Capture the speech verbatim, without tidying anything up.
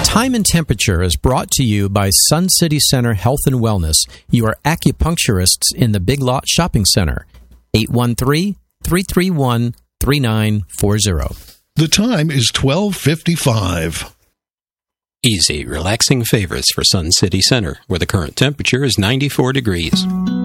Time and Temperature is brought to you by Sun City Center Health and Wellness, your acupuncturists in the Big Lot Shopping Center. eight one three, three three one, three nine four zero. The time is twelve fifty-five. Easy, relaxing favorites for Sun City Center, where the current temperature is ninety-four degrees.